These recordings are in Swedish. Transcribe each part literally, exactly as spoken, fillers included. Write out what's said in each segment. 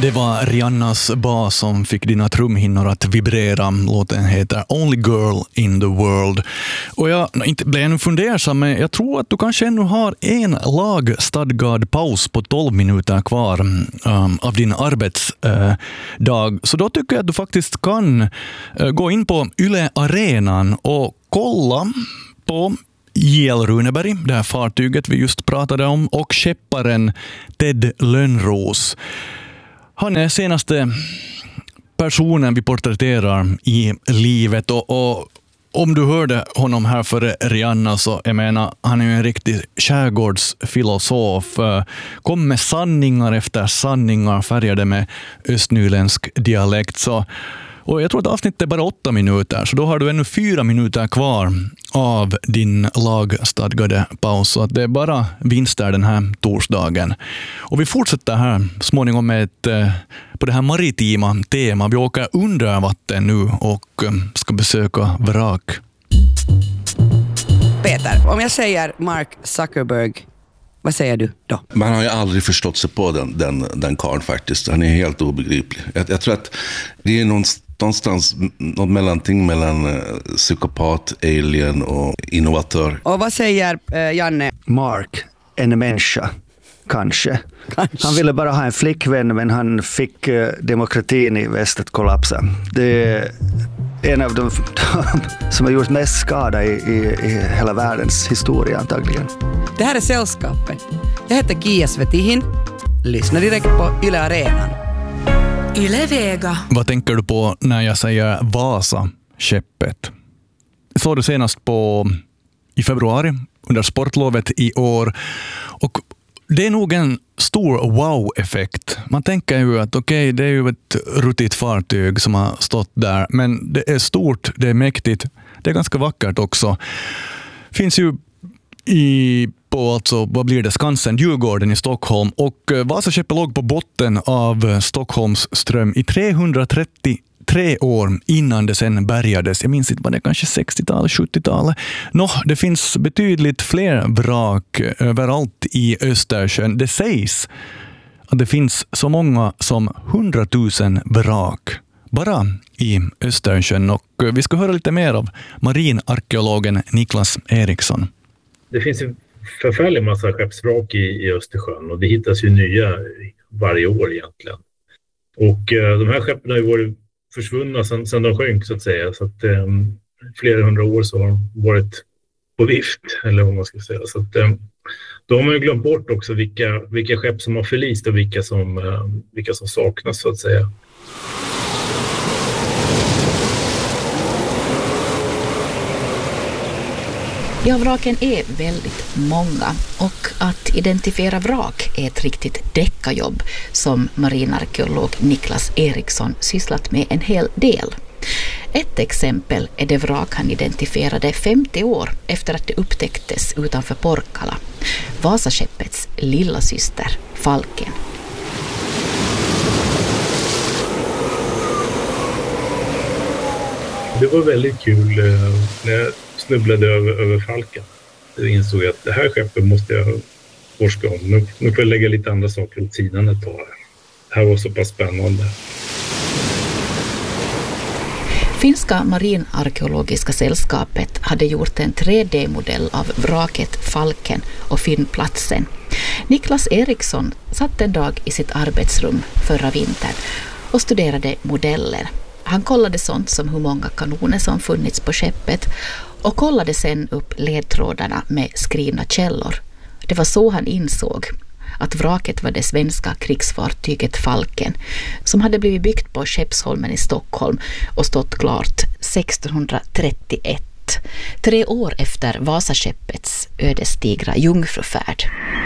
Det var Rihannas bas som fick dina trumhinnor att vibrera. Låten heter Only Girl in the World. Och jag inte blev ännu fundersam, men jag tror att du kanske ännu har en lagstadgad paus på tolv minuter kvar um, av din arbetsdag. Uh, Så då tycker jag att du faktiskt kan uh, gå in på Yle Arenan och kolla på J L Runeberg, det här fartyget vi just pratade om, och skepparen Ted Lönnros. Han är senaste personen vi porträtterar i livet, och, och om du hörde honom här före Rihanna, så jag menar, han är ju en riktig skärgårdsfilosof. Kom med sanningar efter sanningar, färgade med östnyländsk dialekt. Så, och jag tror att avsnittet är bara åtta minuter, så då har du ännu fyra minuter kvar av din lagstadgade paus. Så att det är bara vinster den här torsdagen. Och vi fortsätter här småningom med ett, på det här maritima tema. Vi åker under vatten nu och ska besöka vrak. Peter, om jag säger Mark Zuckerberg, vad säger du då? Man har ju aldrig förstått sig på den, den, den karln faktiskt. Han är helt obegriplig. Jag, jag tror att det är någonstans någonstans något mellanting mellan uh, psykopat, alien och innovatör. Och vad säger uh, Janne? Mark, en människa, kanske. kanske. Han ville bara ha en flickvän, men han fick uh, demokratin i väst att kollapsa. Det är en av de, de som har gjort mest skada i, i, i hela världens historia antagligen. Det här är Sällskapet. Jag heter Kia Svetihin. Lyssna direkt på Yle Arenan. Yle Vega. Vad tänker du på när jag säger Vasa-skeppet? Såg du senast på i februari under sportlovet i år, och det är nog en stor wow-effekt. Man tänker ju att okej, okay, det är ju ett ruttigt fartyg som har stått där, men det är stort, det är mäktigt, det är ganska vackert också. Finns ju i på alltså, vad blir det, Skansen, Djurgården i Stockholm, och Vasaskeppet låg på botten av Stockholms ström i trehundratrettiotre år innan det sen bärgades. Jag minns inte vad det är, kanske sextiotalet, sjuttiotalet. Nå, det finns betydligt fler vrak överallt i Östersjön. Det sägs att det finns så många som hundratusen vrak bara i Östersjön, och vi ska höra lite mer av marinarkeologen Niklas Eriksson. Det finns ju förfärligt massa skeppsvrak i, i Östersjön, och det hittas ju nya varje år egentligen. Och eh, de här skeppen har ju varit försvunna sedan, sedan de sjönk, så att säga. Så att eh, flera hundra år så har de varit på vift, eller vad man ska säga. Så att eh, då har man ju glömt bort också vilka, vilka skepp som har förlist och vilka som, eh, vilka som saknas, så att säga. Ja, vraken är väldigt många, och att identifiera vrak är ett riktigt deckarjobb som marinarkeolog Niklas Eriksson sysslat med en hel del. Ett exempel är det vrak han identifierade femtio år efter att det upptäcktes utanför Porkkala, Vasaskeppets lilla syster, Falken. Det var väldigt kul när jag snubblade över, över Falken. Jag insåg att det här skeppet måste jag forska om. Nu, nu får jag lägga lite andra saker åt sidan ett tag. Det här var så pass spännande. Finska marinarkeologiska sällskapet hade gjort en tre D-modell av vraket Falken och fyndplatsen. Niklas Eriksson satt en dag i sitt arbetsrum förra vintern och studerade modeller. Han kollade sånt som hur många kanoner som funnits på skeppet och kollade sen upp ledtrådarna med skrivna källor. Det var så han insåg att vraket var det svenska krigsfartyget Falken, som hade blivit byggt på Skeppsholmen i Stockholm och stått klart sextonhundratrettioett, tre år efter Vasaskeppets ödesdigra jungfrufärd.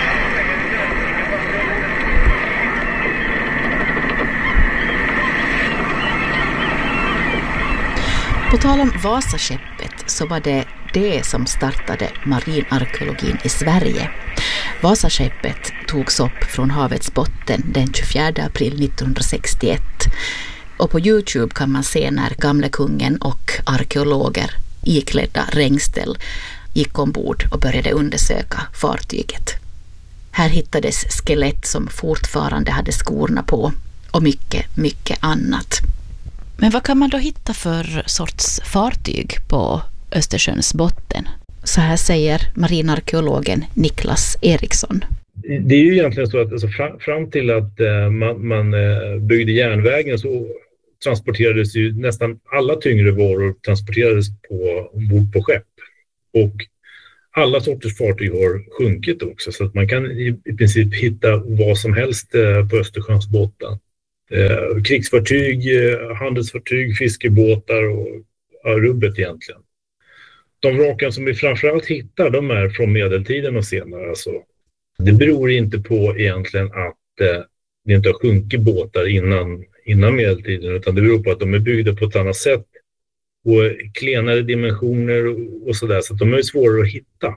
På tal om Vasaskeppet så var det det som startade marinarkeologin i Sverige. Vasaskeppet togs upp från havets botten den tjugofjärde april nittonhundrasextioett, och på YouTube kan man se när gamle kungen och arkeologer iklädda regnställ gick ombord och började undersöka fartyget. Här hittades skelett som fortfarande hade skorna på, och mycket, mycket annat. Men vad kan man då hitta för sorts fartyg på Östersjöns botten? Så här säger marinarkeologen Niklas Eriksson. Det är ju egentligen så att alltså, fram, fram till att eh, man, man eh, byggde järnvägen så transporterades ju nästan alla tyngre varor transporterades på, ombord på skepp. Och alla sorters fartyg har sjunkit också, så att man kan i, i princip hitta vad som helst eh, på Östersjöns botten. Eh, krigsfartyg, eh, handelsfartyg, fiskebåtar och ja, rubbet egentligen. De vraken som vi framförallt hittar, de är från medeltiden och senare. Alltså. Det beror inte på egentligen att eh, det inte har sjunkit båtar innan, innan medeltiden, utan det beror på att de är byggda på ett annat sätt och klenare dimensioner och, och sådär, så att de är svårare att hitta.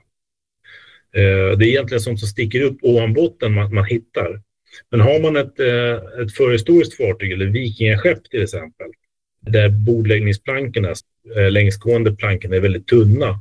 Eh, det är egentligen sånt som sticker upp ovan botten man, man hittar. Men har man ett, eh, ett förhistoriskt fartyg eller vikingaskepp till exempel, där bordläggningsplankorna, eh, längsgående plankorna är väldigt tunna,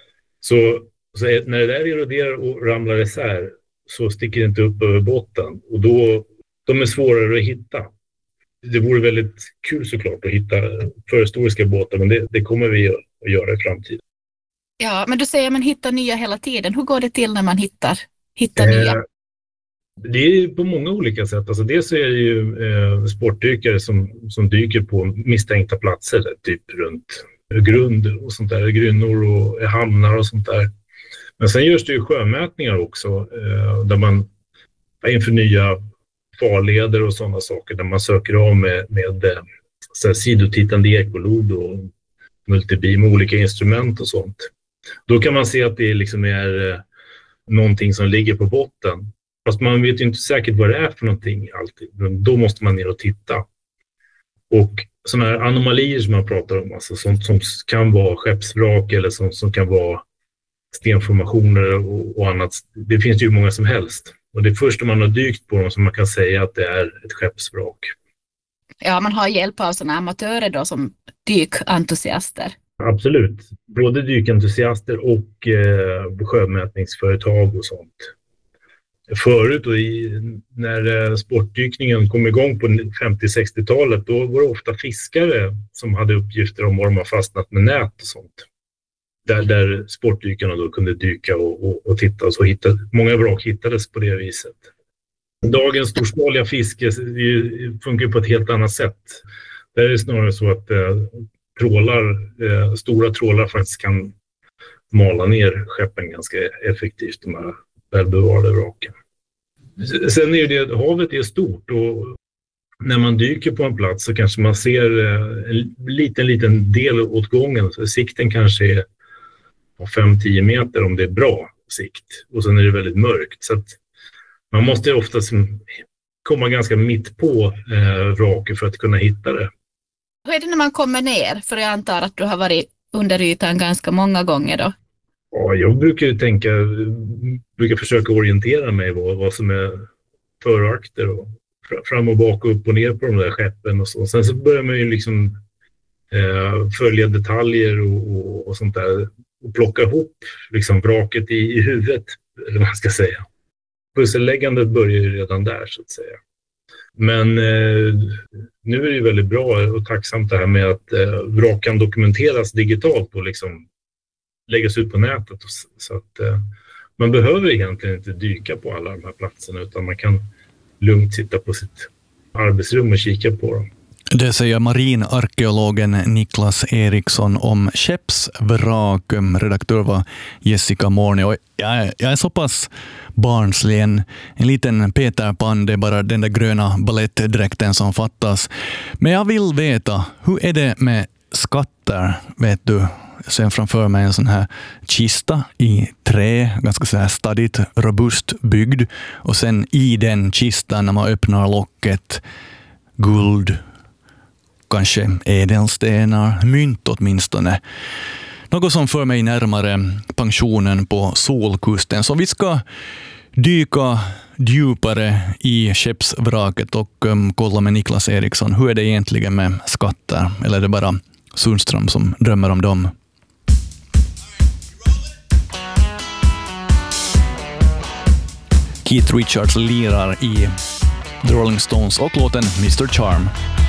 så, så är, när det där eroderar och ramlar isär så sticker det inte upp över botten, och då de är svårare att hitta. Det vore väldigt kul såklart att hitta förhistoriska båtar, men det, det kommer vi att göra i framtiden. Ja, men du säger man hittar nya hela tiden. Hur går det till när man hittar, hittar eh, nya? Det är på många olika sätt. Alltså dels är det ju eh, sportdykare som, som dyker på misstänkta platser, typ runt grund och sånt där, grynnor och hamnar och sånt där. Men sen görs det ju sjömätningar också, eh, där man inför nya farleder och sådana saker, där man söker av med, med så här, sidotittande ekolod och multibeam och olika instrument och sånt. Då kan man se att det liksom är eh, någonting som ligger på botten. Fast man vet ju inte säkert vad det är för någonting alltid. Men då måste man ner och titta. Och sådana här anomalier som man pratar om, alltså sånt som kan vara skeppsvrak eller sånt som kan vara stenformationer och, och annat. Det finns ju många som helst. Och det är först när man har dykt på dem som man kan säga att det är ett skeppsvrak. Ja, man har hjälp av sådana amatörer då som dykentusiaster. Absolut. Både dykentusiaster och eh, sjömätningsföretag och sånt. Förut och i, när sportdykningen kom igång på femtio-sextiotalet, då var det ofta fiskare som hade uppgifter om var de har fastnat med nät och sånt. Där, där sportdykarna då kunde dyka och, och, och titta, och så hittade, många vrak hittades på det viset. Dagens storskaliga fiske funkar på ett helt annat sätt. Där är det snarare så att eh, trålar, eh, stora trålar faktiskt kan mala ner skeppen ganska effektivt, de här välbevarade vraken. Sen är det, havet är stort, och när man dyker på en plats så kanske man ser en liten, liten del åt gången. Så sikten kanske är fem till tio meter om det är bra sikt, och sen är det väldigt mörkt. Så att man måste ofta komma ganska mitt på eh, vraken för att kunna hitta det. Hur är det när man kommer ner? För jag antar att du har varit under ytan ganska många gånger då. Ja, jag brukar ju tänka, brukar försöka orientera mig vad, vad som är förakter och fram och bak och upp och ner på de där skeppen och så. Sen så börjar man ju liksom eh, följa detaljer och, och, och sånt där och plocka ihop liksom vraket i, i huvudet, eller vad man ska säga. Pusselläggandet börjar ju redan där så att säga. Men eh, nu är det ju väldigt bra och tacksamt det här med att eh, vrak kan dokumenteras digitalt och liksom läggas ut på nätet. Så att eh, man behöver egentligen inte dyka på alla de här platserna, utan man kan lugnt sitta på sitt arbetsrum och kika på dem. Det säger marinarkeologen Niklas Eriksson om skeppsvrak. Redaktör var Jessica Morne. Och jag, är, jag är så pass barnslig, en, en liten Peter Pan, det är bara den där gröna ballettdräkten som fattas. Men jag vill veta, hur är det med skatter? Vet du, jag ser framför mig en sån här kista i trä, ganska så här stadigt, robust byggd. Och sen i den kistan, när man öppnar locket, guld, kanske ädelstenar, mynt åtminstone. Något som för mig närmare pensionen på Solkusten. Så vi ska dyka djupare i skeppsvraket och um, kolla med Niklas Eriksson. Hur är det egentligen med skatter? Eller är det bara Sundström som drömmer om dem? Keith Richards lirar i The Rolling Stones och låten mister Charm.